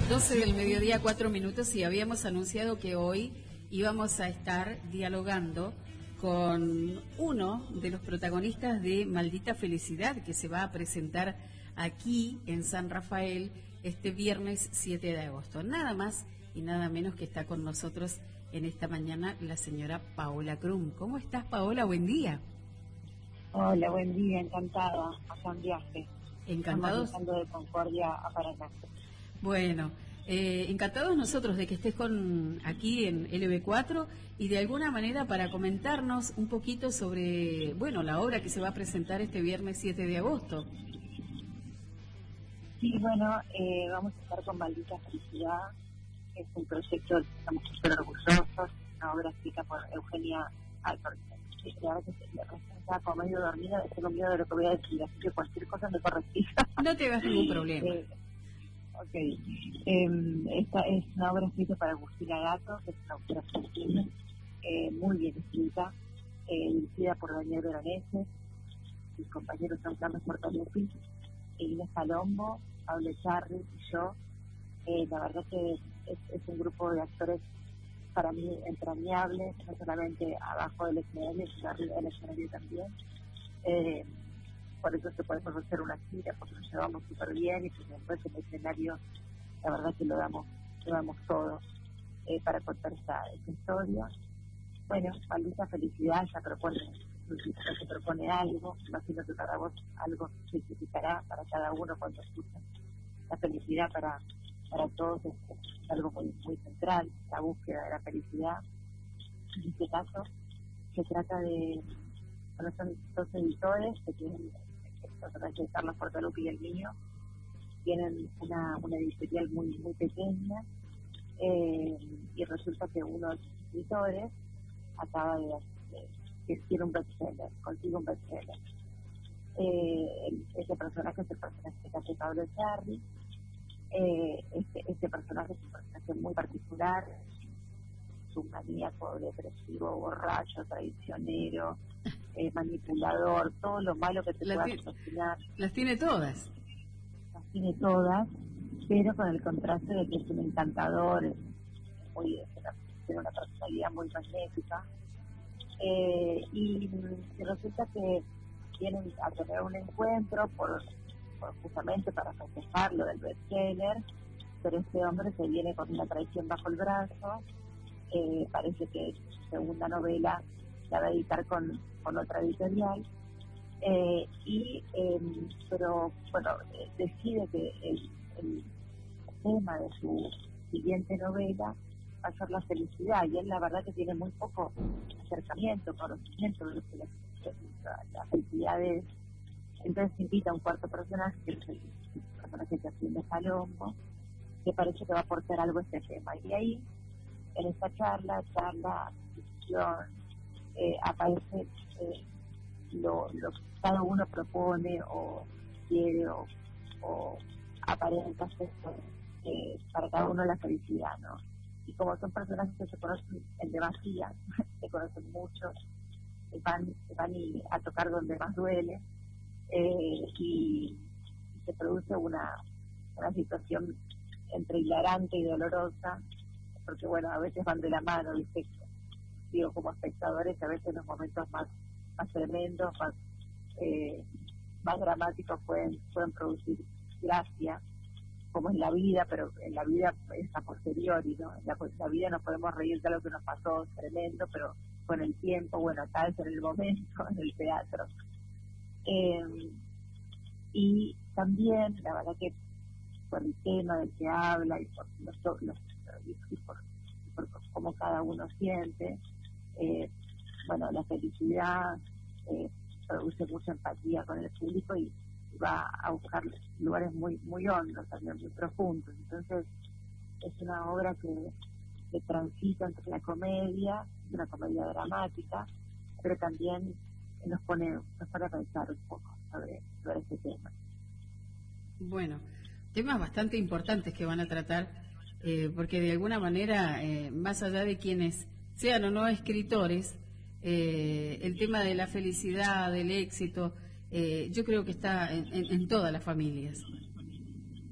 12 del mediodía, 4 minutos, y habíamos anunciado que hoy íbamos a estar dialogando con uno de los protagonistas de Maldita Felicidad, que se va a presentar aquí en San Rafael este viernes 7 de agosto. Nada más y nada menos que está con nosotros en esta mañana la señora Paola Krum. ¿Cómo estás, Paola? Buen día. Hola, buen día, encantada, acá en viaje. ¿Encantados? Estamos de Concordia a Paraná. Bueno, encantados nosotros de que estés aquí en LB4 y de alguna manera para comentarnos un poquito sobre, bueno, la obra que se va a presentar este viernes 7 de agosto. Sí, bueno, vamos a estar con Maldita Felicidad. Es un proyecto del que estamos súper orgullosos, una obra escrita por Eugenia Alford. La verdad que estaba como medio dormida, tengo miedo de lo que voy a decir, así que cualquier cosa me corregirá. No te hagas ningún problema. Ok. Esta es una obra escrita para Agustina Gato, que es una autora argentina, muy bien escrita, dirigida por Daniel Veronese. Mis compañeros son Carlos Portalupi, Inés Palombo, Pablo Charri y yo. La verdad que es un grupo de actores para mí entrañable, no solamente abajo del escenario, sino arriba del escenario también. Por eso se puede conocer una gira, porque nos llevamos súper bien y pues después en el escenario la verdad que lo damos todo para contar esta historia. Bueno, Maldita Felicidad ya se propone algo, imagino que para vos algo significará para cada uno cuando escucha. La felicidad para todos es algo muy, muy central, la búsqueda de la felicidad. En este caso se trata de, bueno, son dos editores que tienen, de Carlos Portalupi y el mío, tienen una editorial muy, muy pequeña, y resulta que uno de los editores acaba de tiene un bestseller, consigue un bestseller. Ese personaje es el personaje que hace Pablo Charri. Este personaje es un personaje muy particular, es un maníaco, depresivo, borracho, traicionero, manipulador, todo lo malo que te puedas imaginar. Las tiene todas. Las tiene todas, pero con el contraste de que es un encantador, tiene una personalidad muy magnética. Y resulta que vienen a tener un encuentro justamente para festejar lo del bestseller, pero este hombre se viene con una traición bajo el brazo. Parece que su segunda novela la va a editar con otra editorial, pero bueno, decide que el tema de su siguiente novela va a ser la felicidad, y él la verdad que tiene muy poco acercamiento, conocimiento de lo que la felicidad es. Entonces invita a un cuarto personaje, que es el personaje que atiende Palombo, que parece que va a aportar algo a este tema. Y ahí, en esta charla, discusión, aparece lo que cada uno propone o quiere o aparenta ser para cada uno la felicidad, ¿no? Y como son personajes que se conocen en demasía, se conocen mucho, van a tocar donde más duele, y se produce una situación entre hilarante y dolorosa, porque bueno, a veces van de la mano, ¿viste? Digo, como espectadores, a veces los momentos más tremendos, más dramáticos pueden producir gracia, como en la vida, pero en la vida es a posteriori, ¿no? En la vida no podemos reír de lo que nos pasó tremendo, pero con el tiempo, bueno, acá es en el momento, en el teatro. Y también, la verdad que por el tema del que habla y por cómo cada uno siente, bueno, la felicidad produce mucha empatía con el público y va a buscar lugares muy, muy hondos, también muy profundos. Entonces, es una obra que transita entre la comedia, una comedia dramática, pero también nos pone a pensar un poco sobre este tema. Bueno, temas bastante importantes que van a tratar, porque de alguna manera, más allá de quienes sean o no escritores, el tema de la felicidad, del éxito, yo creo que está en todas las familias.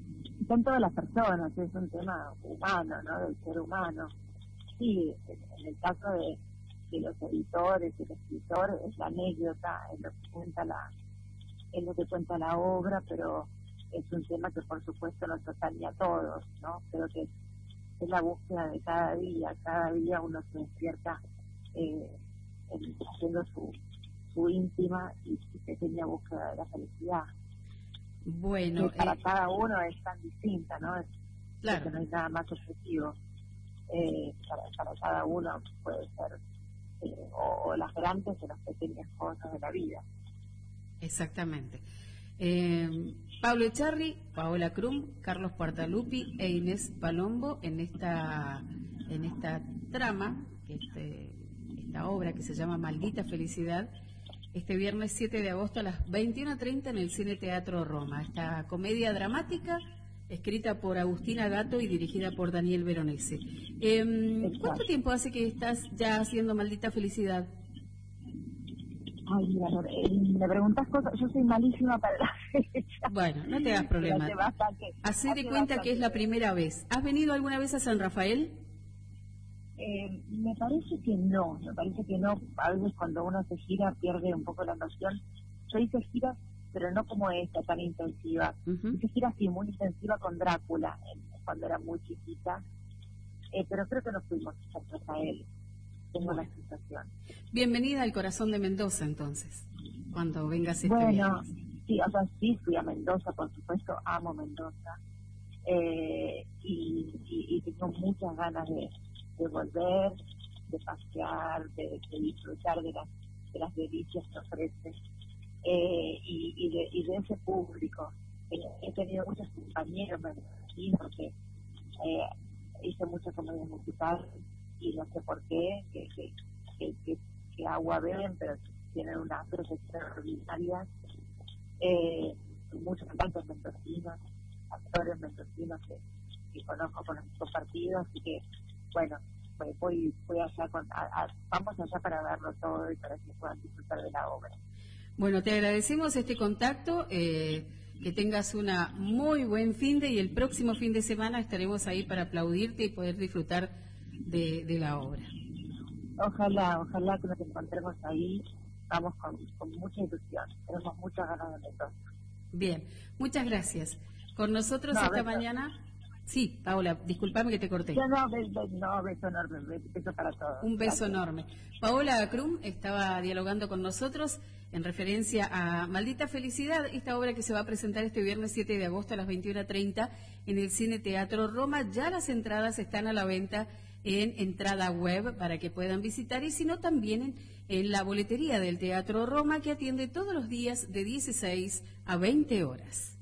están todas las personas, es un tema humano, ¿no? Del ser humano. Sí, en el caso de los editores, el escritor, es la anécdota, es lo que cuenta la obra, pero es un tema que por supuesto nos atañe a todos, ¿no? Creo que es la búsqueda de cada día uno se despierta haciendo su íntima y pequeña búsqueda de la felicidad. Bueno, que para cada uno es tan distinta, ¿no? Claro. Que no hay nada más objetivo. Para cada uno puede ser o las grandes o las pequeñas cosas de la vida. Exactamente. Pablo Echarri, Paola Krum, Carlos Portalupi e Inés Palombo en esta trama, esta obra que se llama Maldita Felicidad, este viernes 7 de agosto a las 21:30 en el Cine Teatro Roma. Esta comedia dramática escrita por Agustina Gatto y dirigida por Daniel Veronese. ¿Cuánto tiempo hace que estás ya haciendo Maldita Felicidad? Ay, mira, me preguntas cosas, yo soy malísima para la fecha. Bueno, no te hagas problema. Hacé de cuenta que es la primera vez. ¿Has venido alguna vez a San Rafael? Me parece que no. A veces cuando uno se gira pierde un poco la noción. Yo hice giras, pero no como esta, tan intensiva. Hice giras sí, muy intensiva con Drácula, cuando era muy chiquita. Pero creo que no fuimos a San Rafael. Tengo la sensación. Bienvenida al corazón de Mendoza, entonces, cuando vengas este Bueno, viernes. sí, o sea, sí fui a Mendoza, por supuesto, amo Mendoza. Y tengo muchas ganas de volver, de pasear, de disfrutar de las delicias que ofrece y de ese público. He tenido muchos compañeros mendocinos que hice mucha comedia musical y no sé por qué, que agua beben, pero tienen unas voces extraordinarias. Muchos cantantes mendocinos, actores mendocinos que conozco, con los que he compartido, así que bueno, voy allá vamos allá para verlo todo y para que puedan disfrutar de la obra. Bueno, te agradecemos este contacto, que tengas una muy buen finde y el próximo fin de semana estaremos ahí para aplaudirte y poder disfrutar de la obra. Ojalá que nos encontremos ahí, vamos con mucha ilusión, tenemos muchas ganas de verlo. Bien, muchas gracias. Con nosotros esta mañana... Sí, Paola, discúlpame que te corté. Beso enorme, beso para todos. Un beso enorme. Paola Krum estaba dialogando con nosotros en referencia a Maldita Felicidad, esta obra que se va a presentar este viernes 7 de agosto a las 21:30 en el Cine Teatro Roma. Ya las entradas están a la venta en entrada web para que puedan visitar y si no también en la boletería del Teatro Roma que atiende todos los días de 16 a 20 horas.